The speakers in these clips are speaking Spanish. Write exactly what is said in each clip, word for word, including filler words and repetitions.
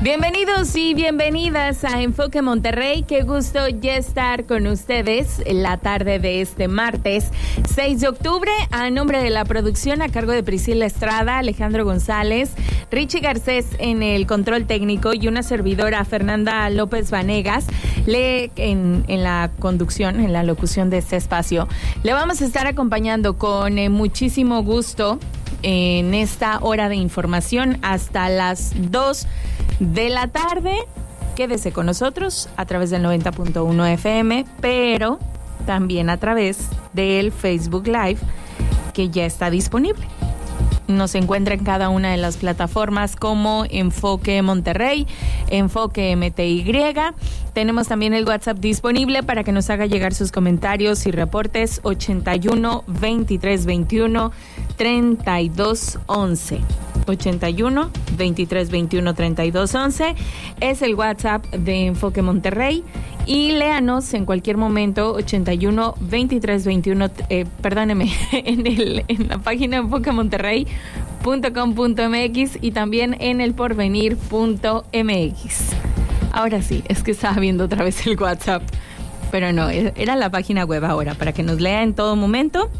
Bienvenidos y bienvenidas a Enfoque Monterrey. Qué gusto ya estar con ustedes en la tarde de este martes seis de octubre. A nombre de la producción, a cargo de Priscila Estrada, Alejandro González, Richie Garcés en el control técnico y una servidora, Fernanda López Vanegas, le, en, en la conducción, en la locución de este espacio. Le vamos a estar acompañando con eh, muchísimo gusto en esta hora de información hasta las dos de la tarde. Quédese con nosotros a través del noventa punto uno F M, pero también a través del Facebook Live, que ya está disponible. Nos encuentra en cada una de las plataformas como Enfoque Monterrey, Enfoque M T Y. Tenemos también el WhatsApp disponible para que nos haga llegar sus comentarios y reportes. ochenta y uno, veintitrés veintiuno, treinta y dos once. ochenta y uno, veintitrés veintiuno, treinta y dos once es el WhatsApp de Enfoque Monterrey. Y léanos en cualquier momento, ochenta y uno, veintitrés veintiuno, eh, perdóneme, en, el, en la página enfoque monterrey punto com punto m x y también en el porvenir punto m x. Ahora sí, es que estaba viendo otra vez el WhatsApp, pero no, era la página web ahora, para que nos lea en todo momento,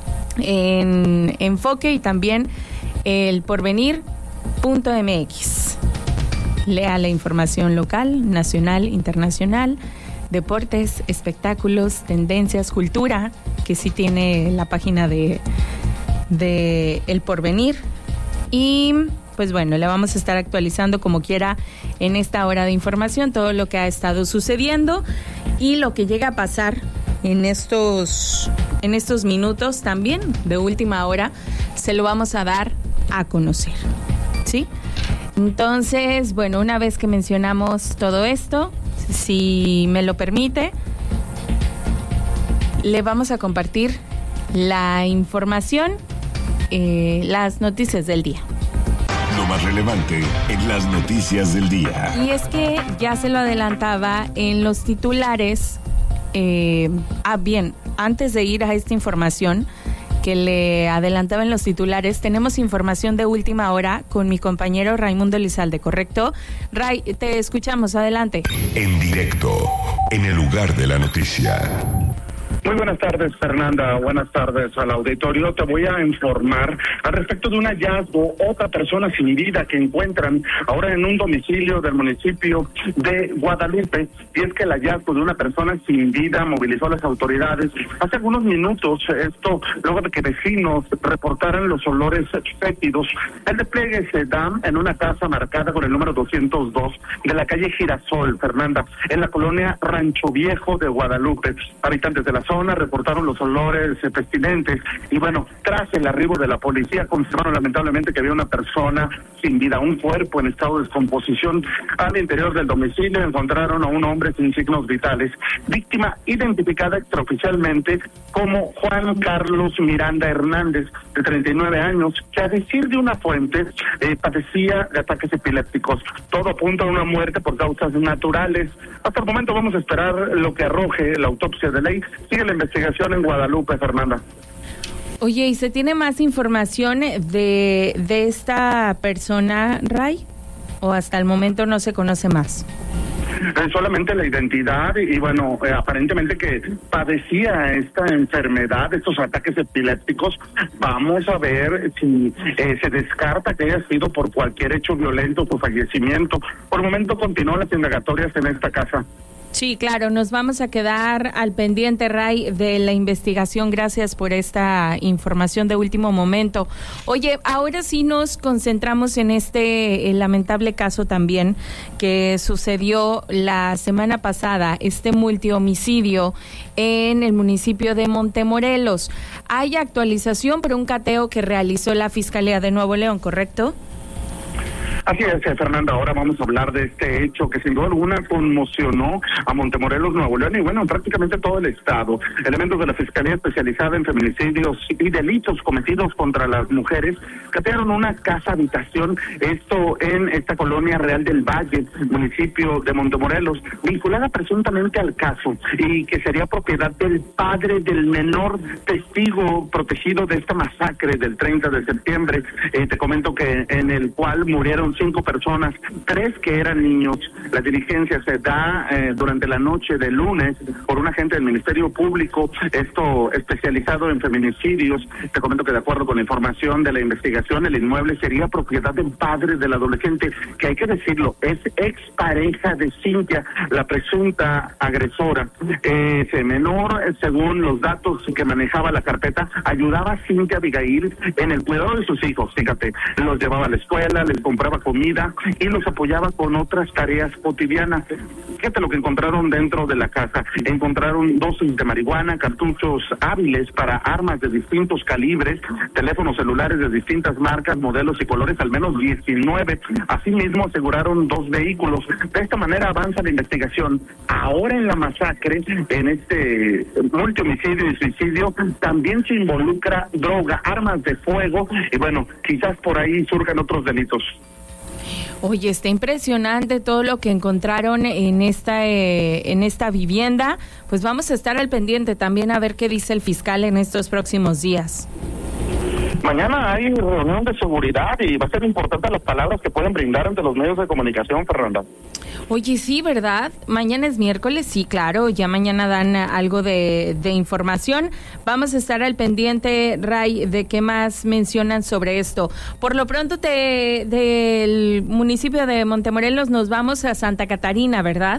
en Enfoque y también el porvenir punto m x. Lea la información local, nacional, internacional, deportes, espectáculos, tendencias, cultura, que sí tiene la página de, de El Porvenir. Y pues bueno, le vamos a estar actualizando como quiera en esta hora de información todo lo que ha estado sucediendo y lo que llega a pasar en estos, en estos minutos también de última hora, se lo vamos a dar a conocer, ¿sí? Entonces, bueno, una vez que mencionamos todo esto, si me lo permite, le vamos a compartir la información, eh, las noticias del día. Lo más relevante en las noticias del día. Y es que ya se lo adelantaba en los titulares. Eh, ah, bien, antes de ir a esta información que le adelantaba en los titulares, tenemos información de última hora con mi compañero Raimundo Elizalde, ¿correcto? Ray, te escuchamos, adelante. En directo, en el lugar de la noticia. Muy buenas tardes, Fernanda. Buenas tardes al auditorio. Te voy a informar al respecto de un hallazgo, otra persona sin vida que encuentran ahora en un domicilio del municipio de Guadalupe. Y es que el hallazgo de una persona sin vida movilizó a las autoridades hace algunos minutos. Esto luego de que vecinos reportaran los olores fétidos. El despliegue se da en una casa marcada con el número doscientos dos de la calle Girasol, Fernanda, en la colonia Rancho Viejo de Guadalupe. Habitantes de la zona reportaron los olores pestilentes y bueno, tras el arribo de la policía confirmaron lamentablemente que había una persona sin vida, un cuerpo en estado de descomposición. Al interior del domicilio encontraron a un hombre sin signos vitales, víctima identificada extraoficialmente como Juan Carlos Miranda Hernández, de treinta y nueve años, que a decir de una fuente eh, padecía de ataques epilépticos. Todo apunta a una muerte por causas naturales. Hasta el momento vamos a esperar lo que arroje la autopsia de ley. Sigue la investigación en Guadalupe, Fernanda. Oye, ¿y se tiene más información de, de esta persona, Ray? ¿O hasta el momento no se conoce más? Eh, solamente la identidad y, y bueno, eh, aparentemente que padecía esta enfermedad, estos ataques epilépticos. Vamos a ver si eh, se descarta que haya sido por cualquier hecho violento o fallecimiento. Por el momento continúan las indagatorias en esta casa. Sí, claro, nos vamos a quedar al pendiente, Ray, de la investigación. Gracias por esta información de último momento. Oye, ahora sí nos concentramos en este el lamentable caso también que sucedió la semana pasada, este multihomicidio en el municipio de Montemorelos. Hay actualización por un cateo que realizó la Fiscalía de Nuevo León, ¿correcto? Así es, Fernanda, ahora vamos a hablar de este hecho que sin duda alguna conmocionó a Montemorelos, Nuevo León y bueno, prácticamente todo el estado. Elementos de la Fiscalía Especializada en Feminicidios y Delitos Cometidos contra las Mujeres catearon una casa habitación, esto en esta colonia Real del Valle, municipio de Montemorelos, vinculada presuntamente al caso y que sería propiedad del padre del menor testigo protegido de esta masacre del treinta de septiembre. Eh, te comento que en el cual murieron murieron cinco personas, tres que eran niños. La diligencia se da eh, durante la noche del lunes por un agente del Ministerio Público, esto especializado en feminicidios. Te comento que de acuerdo con la información de la investigación, el inmueble sería propiedad del padre del adolescente, que hay que decirlo, es expareja de Cintia, la presunta agresora. Ese menor, según los datos que manejaba la carpeta, ayudaba a Cintia Abigail en el cuidado de sus hijos, fíjate, los llevaba a la escuela, les compraba comida y los apoyaba con otras tareas cotidianas. Fíjate lo que encontraron dentro de la casa. Encontraron dosis de marihuana, cartuchos hábiles para armas de distintos calibres, teléfonos celulares de distintas marcas, modelos y colores, al menos diecinueve. Asimismo, aseguraron dos vehículos. De esta manera avanza la investigación. Ahora en la masacre, en este multihomicidio y suicidio, también se involucra droga, armas de fuego y bueno, quizás por ahí surjan otros delitos. Oye, está impresionante todo lo que encontraron en esta eh, en esta vivienda. Pues vamos a estar al pendiente también a ver qué dice el fiscal en estos próximos días. Mañana hay reunión de seguridad y va a ser importante las palabras que pueden brindar ante los medios de comunicación, Fernanda. Oye, sí, ¿verdad? Mañana es miércoles, sí, claro, ya mañana dan algo de, de información. Vamos a estar al pendiente, Ray, de qué más mencionan sobre esto. Por lo pronto, te, del municipio de Montemorelos nos vamos a Santa Catarina, ¿verdad?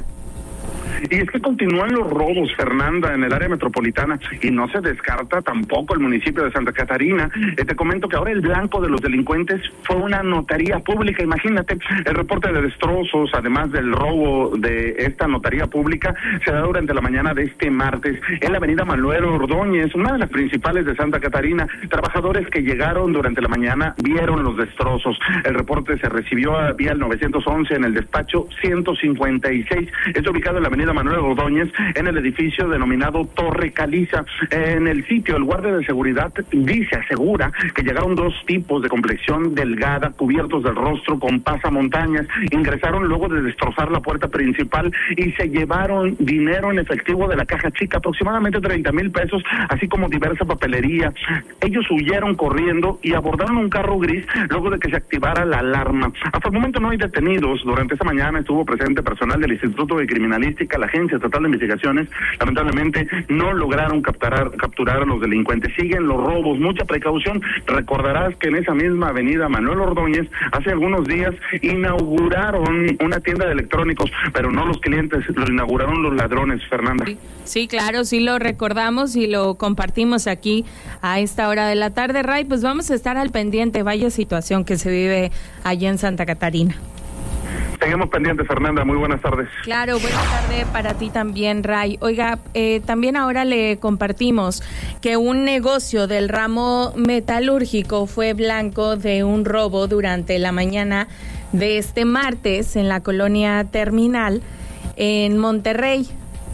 Y es que continúan los robos, Fernanda, en el área metropolitana y no se descarta tampoco el municipio de Santa Catarina. Eh, te comento que ahora el blanco de los delincuentes fue una notaría pública. Imagínate, el reporte de destrozos, además del robo de esta notaría pública, se da durante la mañana de este martes en la avenida Manuel Ordóñez, una de las principales de Santa Catarina. Trabajadores que llegaron durante la mañana vieron los destrozos. El reporte se recibió vía el nueve once en el despacho ciento cincuenta y seis. Está ubicado en la avenida Manuel Ordóñez, en el edificio denominado Torre Caliza. En el sitio, el guardia de seguridad dice, asegura, que llegaron dos tipos de complexión delgada, cubiertos del rostro con pasamontañas. Ingresaron luego de destrozar la puerta principal y se llevaron dinero en efectivo de la caja chica, aproximadamente treinta mil pesos, así como diversa papelería. Ellos huyeron corriendo y abordaron un carro gris luego de que se activara la alarma. Hasta el momento no hay detenidos. Durante esta mañana estuvo presente personal del Instituto de Criminalística, la Agencia Estatal de Investigaciones. Lamentablemente no lograron capturar, capturar a los delincuentes. Siguen los robos, mucha precaución. Recordarás que en esa misma avenida Manuel Ordóñez hace algunos días inauguraron una tienda de electrónicos, pero no los clientes, lo inauguraron los ladrones, Fernanda. Sí, sí, claro, sí lo recordamos y lo compartimos aquí a esta hora de la tarde, Ray. Pues vamos a estar al pendiente, vaya situación que se vive allá en Santa Catarina. Seguimos pendientes, Fernanda. Muy buenas tardes. Claro, buenas tardes para ti también, Ray. Oiga, eh, también ahora le compartimos que un negocio del ramo metalúrgico fue blanco de un robo durante la mañana de este martes en la colonia Terminal en Monterrey.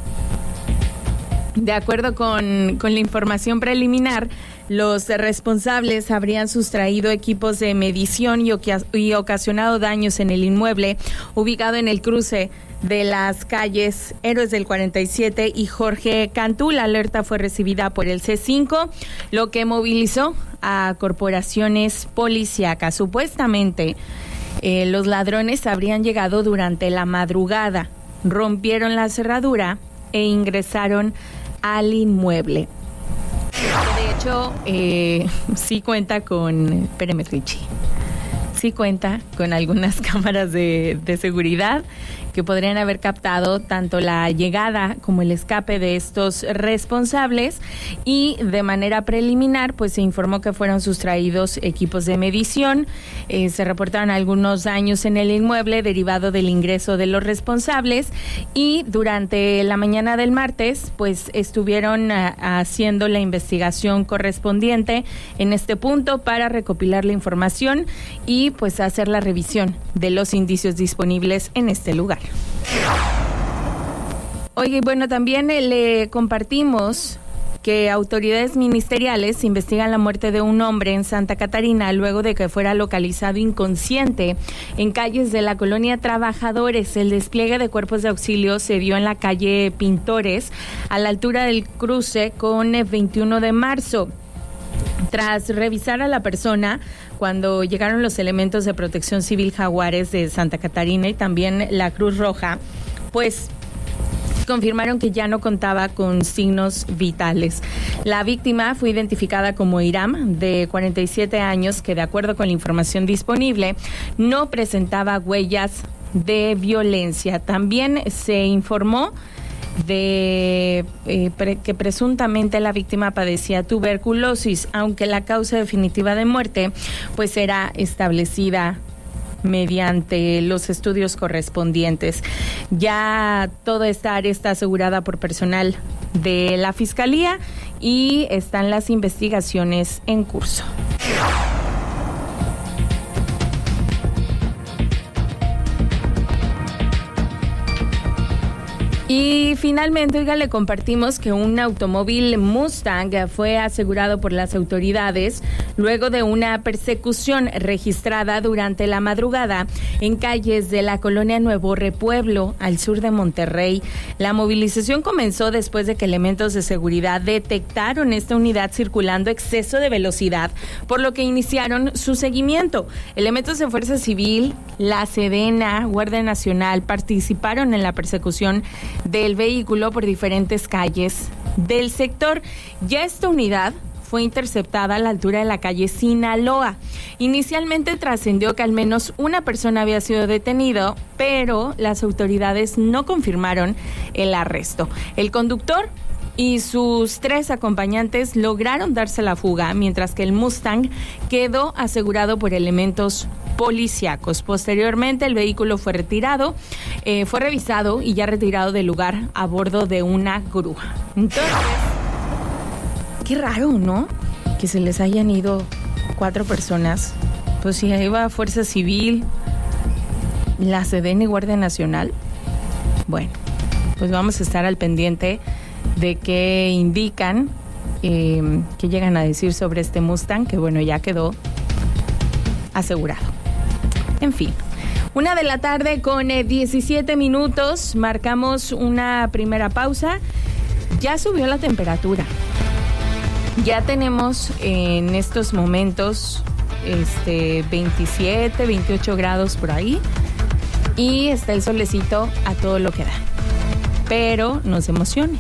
De acuerdo con, con la información preliminar, los responsables habrían sustraído equipos de medición y, oca- y ocasionado daños en el inmueble ubicado en el cruce de las calles Héroes del cuarenta y siete y Jorge Cantú. La alerta fue recibida por el C cinco, lo que movilizó a corporaciones policíacas. Supuestamente, eh, los ladrones habrían llegado durante la madrugada, rompieron la cerradura e ingresaron al inmueble. De hecho, eh, sí cuenta con, espérame, Richie, sí cuenta con algunas cámaras de, de seguridad que podrían haber captado tanto la llegada como el escape de estos responsables, y de manera preliminar pues se informó que fueron sustraídos equipos de medición, eh, se reportaron algunos daños en el inmueble derivado del ingreso de los responsables, y durante la mañana del martes pues estuvieron a, haciendo la investigación correspondiente en este punto para recopilar la información y pues hacer la revisión de los indicios disponibles en este lugar. Oye, bueno, también eh, le compartimos que autoridades ministeriales investigan la muerte de un hombre en Santa Catarina luego de que fuera localizado inconsciente en calles de la colonia Trabajadores. El despliegue de cuerpos de auxilio se dio en la calle Pintores, a la altura del cruce con veintiuno de marzo. Tras revisar a la persona, cuando llegaron los elementos de Protección Civil Jaguares de Santa Catarina y también la Cruz Roja, pues confirmaron que ya no contaba con signos vitales. La víctima fue identificada como Iram, de cuarenta y siete años, que de acuerdo con la información disponible, no presentaba huellas de violencia. También se informó de eh, pre, que presuntamente la víctima padecía tuberculosis, aunque la causa definitiva de muerte pues será establecida mediante los estudios correspondientes. Ya toda esta área está asegurada por personal de la Fiscalía y están las investigaciones en curso. Y finalmente, oiga, le compartimos que un automóvil Mustang fue asegurado por las autoridades luego de una persecución registrada durante la madrugada en calles de la colonia Nuevo Repueblo, al sur de Monterrey. La movilización comenzó después de que elementos de seguridad detectaron esta unidad circulando exceso de velocidad, por lo que iniciaron su seguimiento. Elementos de Fuerza Civil, la Sedena, Guardia Nacional participaron en la persecución del vehículo por diferentes calles del sector. Ya esta unidad fue interceptada a la altura de la calle Sinaloa. Inicialmente trascendió que al menos una persona había sido detenido, pero las autoridades no confirmaron el arresto. El conductor y sus tres acompañantes lograron darse la fuga, mientras que el Mustang quedó asegurado por elementos policíacos. Posteriormente, el vehículo fue retirado, eh, fue revisado y ya retirado del lugar a bordo de una grúa. Entonces, qué raro, ¿no? Que se les hayan ido cuatro personas. Pues si ahí va Fuerza Civil, la Sedena y Guardia Nacional. Bueno, pues vamos a estar al pendiente de qué indican, eh, qué llegan a decir sobre este Mustang, que bueno, ya quedó asegurado. En fin, una de la tarde con eh, diecisiete minutos, marcamos una primera pausa. Ya subió la temperatura. Ya tenemos en estos momentos este veintisiete, veintiocho grados por ahí y está el solecito a todo lo que da. Pero nos emociona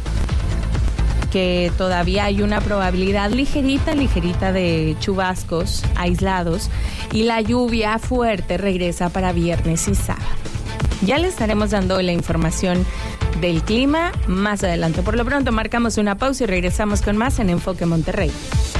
que todavía hay una probabilidad ligerita, ligerita de chubascos aislados y la lluvia fuerte regresa para viernes y sábado. Ya le estaremos dando la información del clima más adelante. Por lo pronto marcamos una pausa y regresamos con más en Enfoque Monterrey.